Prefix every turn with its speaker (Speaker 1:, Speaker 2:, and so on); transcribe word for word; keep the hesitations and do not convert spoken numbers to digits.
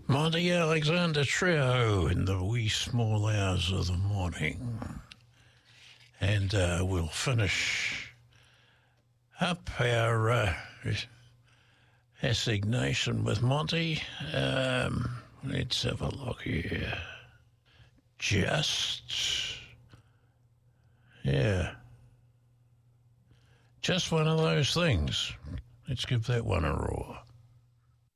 Speaker 1: Monty Alexander Trio in the wee small hours of the morning. And uh, we'll finish up our uh, assignation with Monty. Um, let's have a look here. Just, yeah. Just one of those things. Let's give that one a roar.